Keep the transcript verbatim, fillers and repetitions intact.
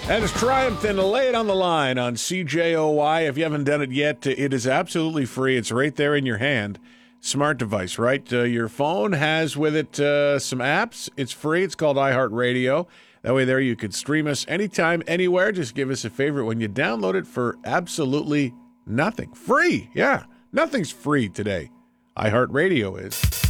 That is Triumph and Lay It on the Line on C J O Y. If you haven't done it yet, it is absolutely free. It's right there in your hand. Smart device, right? Uh, your phone has with it uh, some apps. It's free. It's called iHeartRadio. That way there you could stream us anytime, anywhere. Just give us a favorite when you download it for absolutely nothing. Free, yeah. Nothing's free today. iHeartRadio is.